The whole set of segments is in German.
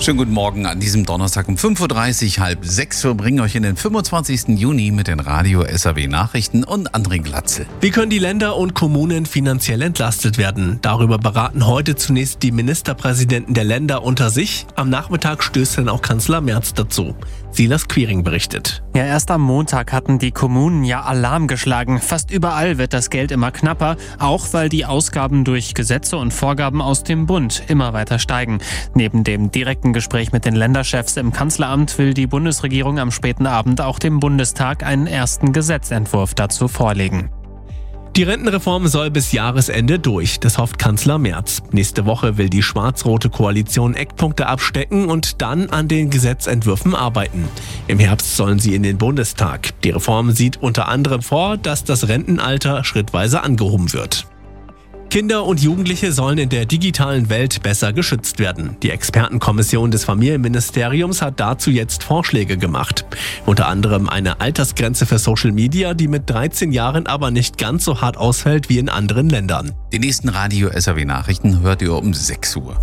Schönen guten Morgen an diesem Donnerstag um 5.30 Uhr, 5:30. Wir bringen euch in den 25. Juni mit den Radio SAW Nachrichten und André Glatzel. Wie können die Länder und Kommunen finanziell entlastet werden? Darüber beraten heute zunächst die Ministerpräsidenten der Länder unter sich. Am Nachmittag stößt dann auch Kanzler Merz dazu. Silas Quiring berichtet. Ja, erst am Montag hatten die Kommunen ja Alarm geschlagen. Fast überall wird das Geld immer knapper, auch weil die Ausgaben durch Gesetze und Vorgaben aus dem Bund immer weiter steigen. Neben dem direkten Gespräch mit den Länderchefs im Kanzleramt will die Bundesregierung am späten Abend auch dem Bundestag einen ersten Gesetzentwurf dazu vorlegen. Die Rentenreform soll bis Jahresende durch, das hofft Kanzler Merz. Nächste Woche will die schwarz-rote Koalition Eckpunkte abstecken und dann an den Gesetzentwürfen arbeiten. Im Herbst sollen sie in den Bundestag. Die Reform sieht unter anderem vor, dass das Rentenalter schrittweise angehoben wird. Kinder und Jugendliche sollen in der digitalen Welt besser geschützt werden. Die Expertenkommission des Familienministeriums hat dazu jetzt Vorschläge gemacht. Unter anderem eine Altersgrenze für Social Media, die mit 13 Jahren aber nicht ganz so hart ausfällt wie in anderen Ländern. Die nächsten Radio SAW Nachrichten hört ihr um 6 Uhr.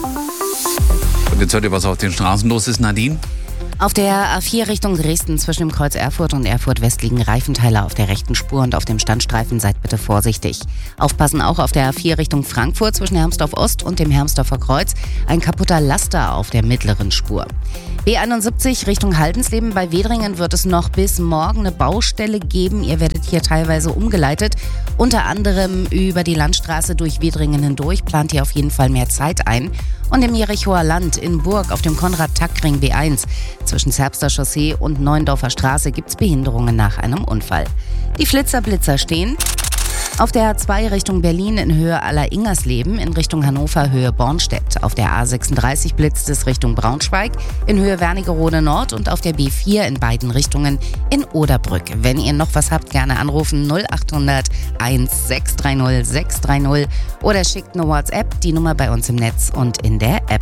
Und jetzt hört ihr, was auf den Straßen los ist, Nadine? Auf der A4 Richtung Dresden zwischen dem Kreuz Erfurt und Erfurt West liegen Reifenteile auf der rechten Spur und auf dem Standstreifen. Seid bitte vorsichtig. Aufpassen auch auf der A4 Richtung Frankfurt zwischen Hermsdorf Ost und dem Hermsdorfer Kreuz. Ein kaputter Laster auf der mittleren Spur. B71 Richtung Haldensleben. Bei Wedringen wird es noch bis morgen eine Baustelle geben. Ihr werdet hier teilweise umgeleitet. Unter anderem über die Landstraße durch Wedringen hindurch. Plant ihr auf jeden Fall mehr Zeit ein. Und im Jerichoer Land in Burg auf dem Konrad-Tack-Ring B1 zwischen Zerbster Chaussee und Neuendorfer Straße gibt's Behinderungen nach einem Unfall. Die Flitzer-Blitzer stehen auf der A2 Richtung Berlin in Höhe Aller-Ingersleben, in Richtung Hannover Höhe Bornstedt. Auf der A36 blitzt es Richtung Braunschweig in Höhe Wernigerode Nord und auf der B4 in beiden Richtungen in Oderbrück. Wenn ihr noch was habt, gerne anrufen 0800 1630 630 oder schickt eine WhatsApp, die Nummer bei uns im Netz und in der App.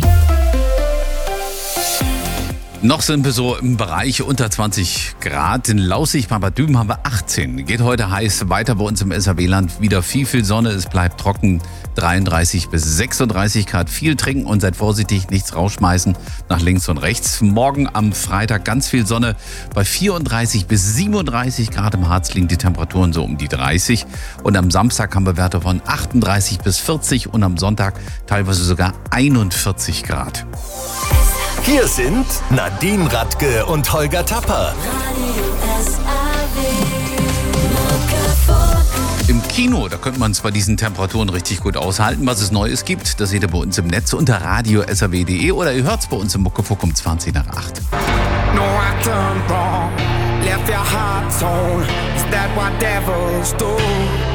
Noch sind wir so im Bereich unter 20 Grad. In Laussig bei Bad Düben haben wir 18. Geht heute heiß weiter bei uns im SAW-Land. Wieder viel Sonne. Es bleibt trocken. 33 bis 36 Grad. Viel trinken und seid vorsichtig. Nichts rausschmeißen nach links und rechts. Morgen am Freitag ganz viel Sonne. Bei 34 bis 37 Grad im Harz liegen die Temperaturen so um die 30. Und am Samstag haben wir Werte von 38 bis 40 und am Sonntag teilweise sogar 41 Grad. Hier sind Nadine Radke und Holger Tapper. Im Kino, da könnte man es bei diesen Temperaturen richtig gut aushalten. Was es Neues gibt, das seht ihr bei uns im Netz unter radiosaw.de oder ihr hört es bei uns im Muckefuck um 20 nach 8. No, I turned wrong, left your heart torn. Is that what devils do?